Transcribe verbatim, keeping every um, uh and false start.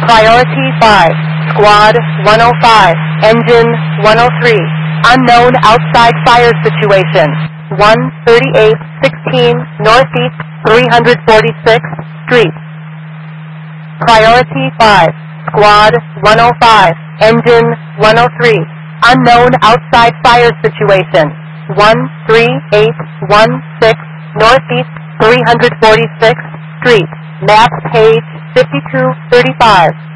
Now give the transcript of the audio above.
Priority five, Squad one oh five, Engine one oh three. Unknown outside fire situation. one thirty-eight sixteen Northeast three forty-sixth Street. Priority five, Squad one oh five, Engine one oh three. Unknown outside fire situation. one three eight one six Northeast three forty-sixth Street. Map page fifty-two thirty-five.